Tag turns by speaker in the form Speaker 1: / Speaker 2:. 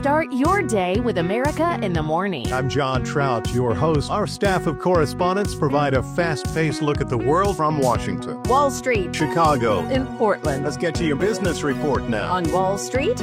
Speaker 1: Start your day with America in the Morning.
Speaker 2: I'm John Trout, your host. Our staff of correspondents provide a fast-paced look at the world from Washington,
Speaker 1: Wall Street,
Speaker 2: Chicago,
Speaker 1: in Portland.
Speaker 2: Let's get to your business report now.
Speaker 1: On Wall Street,